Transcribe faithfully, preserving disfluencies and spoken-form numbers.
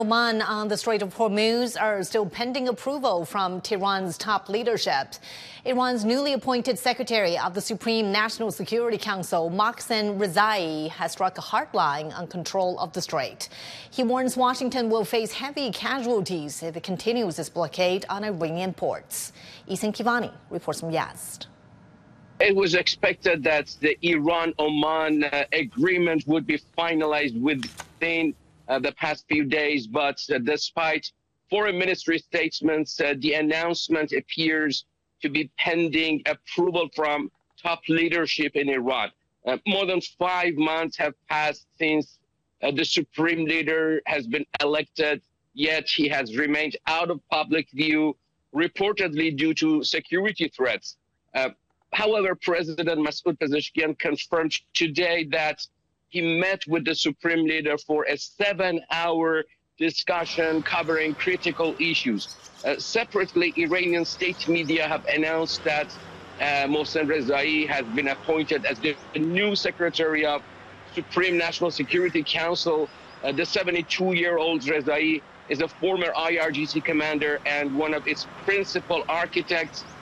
Oman on the Strait of Hormuz are still pending approval from Tehran's top leadership. Iran's newly appointed Secretary of the Supreme National Security Council, Mohsen Rezai, has struck a hard line on control of the strait. He warns Washington will face heavy casualties if it continues its blockade on Iranian ports. Ethan Kivani reports from Yazd. It was expected that the Iran-Oman uh, agreement would be finalized within Uh, the past few days, but uh, despite foreign ministry statements, uh, the announcement appears to be pending approval from top leadership in Iran. Uh, more than five months have passed since uh, the supreme leader has been elected, yet he has remained out of public view, reportedly due to security threats. Uh, however, President Masoud Pezeshkian confirmed today that he met with the supreme leader for a seven-hour discussion covering critical issues. Uh, separately, Iranian state media have announced that uh, Mohsen Rezai has been appointed as the new Secretary of Supreme National Security Council. Uh, the seventy-two-year-old Rezai is a former I R G C commander and one of its principal architects.